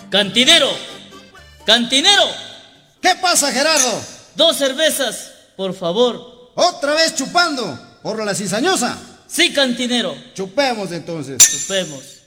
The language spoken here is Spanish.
Cantinero, cantinero, ¿Qué pasa, Gerardo? 2 cervezas, por favor. ¿Otra vez chupando? ¿Por la cizañosa? Sí, cantinero, Chupemos entonces. chupemos.